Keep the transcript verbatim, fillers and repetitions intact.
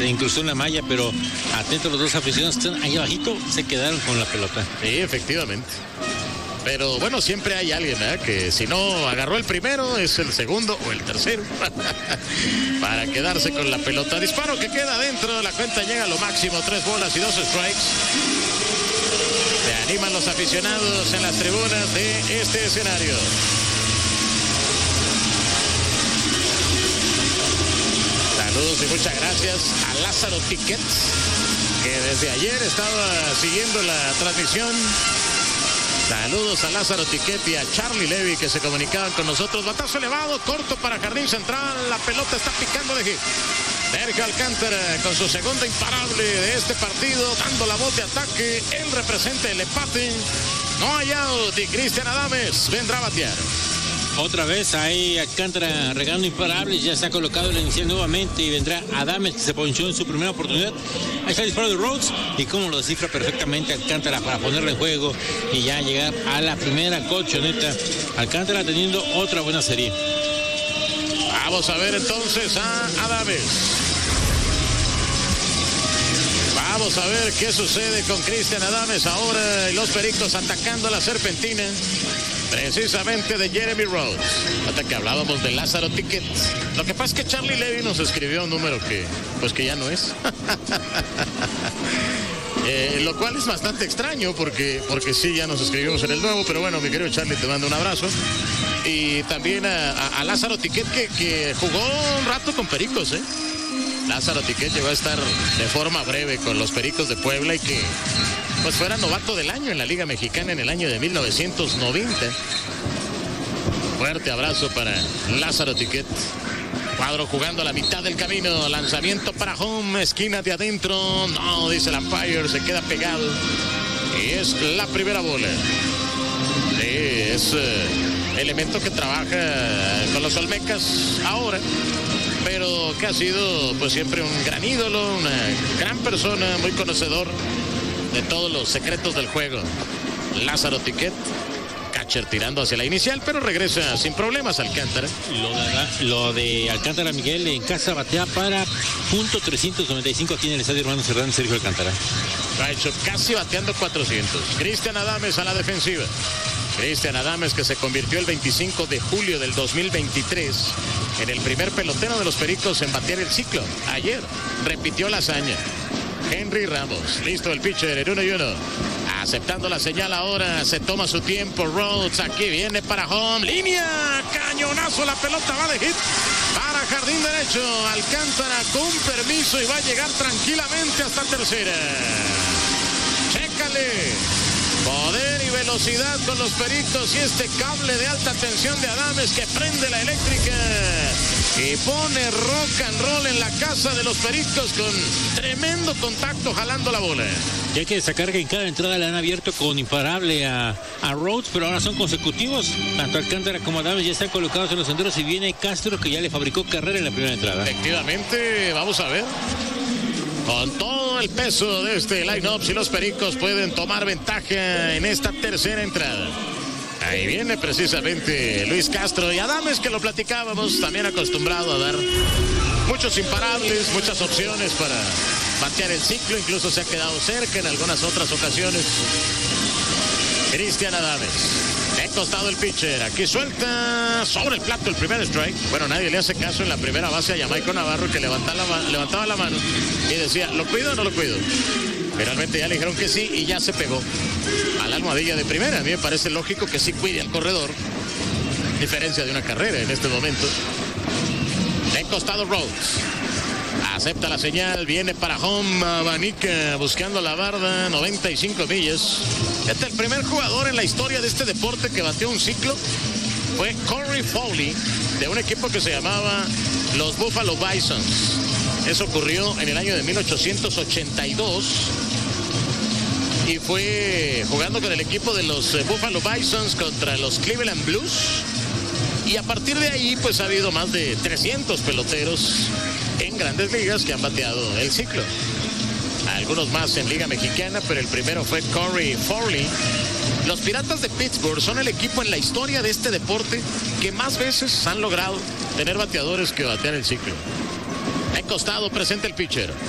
se incrustó en la malla, pero atentos los dos aficionados que están ahí abajito, se quedaron con la pelota. Sí, efectivamente. Pero bueno, siempre hay alguien, ¿eh?, que si no agarró el primero, es el segundo o el tercero para quedarse con la pelota. Disparo que queda dentro, la cuenta llega a lo máximo, tres bolas y dos strikes. Se animan los aficionados en las tribunas de este escenario. Saludos y muchas gracias a Lázaro Tickets, que desde ayer estaba siguiendo la transmisión. Saludos a Lázaro Tiquet y a Charlie Levy, que se comunicaban con nosotros. Batazo elevado, corto para Jardín Central. La pelota está picando de hit. Sergio Alcántara con su segunda imparable de este partido, dando la voz de ataque. Él representa el empate. No hay out y Cristian Adames vendrá a batear. Otra vez ahí Alcántara regando imparables, ya se ha colocado el inicial nuevamente y vendrá Adames, que se ponchó en su primera oportunidad. Ahí está el disparo de Rhodes y cómo lo descifra perfectamente Alcántara para ponerle en juego y ya llegar a la primera colchoneta. Alcántara teniendo otra buena serie. Vamos a ver entonces a Adames. Vamos a ver qué sucede con Cristian Adames ahora y los Pericos atacando a la serpentina. Precisamente de Jeremy Rhodes. Hasta que hablábamos de Lázaro Ticket. Lo que pasa es que Charlie Levy nos escribió un número que, pues que ya no es. eh, lo cual es bastante extraño porque, porque sí, ya nos escribimos en el nuevo. Pero bueno, mi querido Charlie, te mando un abrazo. Y también a, a, a Lázaro Ticket, que, que jugó un rato con Pericos, ¿eh? Lázaro Ticket llegó a estar de forma breve con los Pericos de Puebla y que pues fuera novato del año en la Liga Mexicana en el año de mil novecientos noventa. Fuerte abrazo para Lázaro Tiquet. Cuadro jugando a la mitad del camino. Lanzamiento para home, esquina de adentro. No, dice el umpire, se queda pegado. Y es la primera bola. Sí, es uh, elemento que trabaja con los Olmecas ahora, pero que ha sido pues siempre un gran ídolo, una gran persona, muy conocedor de todos los secretos del juego. Lázaro Tiquet, catcher tirando hacia la inicial, pero regresa sin problemas Alcántara. Lo de, lo de Alcántara, Miguel, en casa batea para punto trescientos noventa y cinco aquí en el Estadio Hermanos Hernández, Sergio Alcántara. Lo ha hecho casi bateando cuatrocientos. Cristian Adames a la defensiva. Cristian Adames, que se convirtió el veinticinco de julio del dos mil veintitrés en el primer pelotero de los Pericos en batear el ciclo. Ayer repitió la hazaña. Henry Ramos, listo el pitcher en uno y uno. Aceptando la señal ahora, se toma su tiempo Rhodes, aquí viene para home, línea, cañonazo, la pelota va de hit para jardín derecho. Alcántara con permiso y va a llegar tranquilamente hasta tercera. Chécale, poder y velocidad con los Pericos y este cable de alta tensión de Adames que prende la eléctrica y pone rock and roll en la casa de los Pericos con tremendo contacto jalando la bola. Y hay que destacar que en cada entrada le han abierto con imparable a, a Rhodes, pero ahora son consecutivos. Tanto Alcántara como Adames ya están colocados en los senderos y viene Castro, que ya le fabricó carrera en la primera entrada. Efectivamente, vamos a ver. Con todo el peso de este line-up, si los Pericos pueden tomar ventaja en esta tercera entrada. Ahí viene precisamente Luis Castro y Adames, que lo platicábamos, también acostumbrado a dar muchos imparables, muchas opciones para batear el ciclo, incluso se ha quedado cerca en algunas otras ocasiones. Cristian Adames, de costado el pitcher, aquí suelta sobre el plato el primer strike. Bueno, nadie le hace caso en la primera base a Jamaico Navarro, que levantaba la, levantaba la mano y decía, ¿lo cuido o no lo cuido? Finalmente ya le dijeron que sí y ya se pegó a la almohadilla de primera. A mí me parece lógico que sí cuide al corredor, diferencia de una carrera en este momento. De costado Rhodes, acepta la señal, viene para home, abanica buscando la barda, noventa y cinco millas. Este es el primer jugador en la historia de este deporte que bateó un ciclo. Fue Corey Foley, de un equipo que se llamaba los Buffalo Bisons. Eso ocurrió en el año de mil ochocientos ochenta y dos y fue jugando con el equipo de los Buffalo Bisons contra los Cleveland Blues. Y a partir de ahí pues ha habido más de trescientos peloteros en grandes ligas que han bateado el ciclo. Algunos más en Liga Mexicana, pero el primero fue Corey Foley. Los Piratas de Pittsburgh son el equipo en la historia de este deporte que más veces han logrado tener bateadores que batean el ciclo. De costado presenta el pitcher.